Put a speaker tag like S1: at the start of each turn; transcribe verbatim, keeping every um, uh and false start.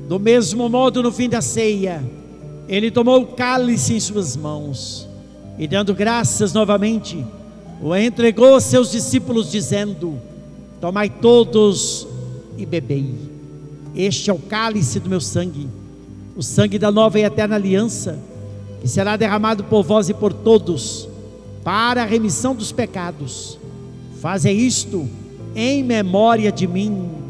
S1: Do mesmo modo, no fim da ceia, ele tomou o cálice em suas mãos e, dando graças novamente, o entregou a seus discípulos, dizendo: tomai todos e bebei. Este é o cálice do meu sangue, o sangue da nova e eterna aliança, que será derramado por vós e por todos, para a remissão dos pecados. Fazei isto em memória de mim.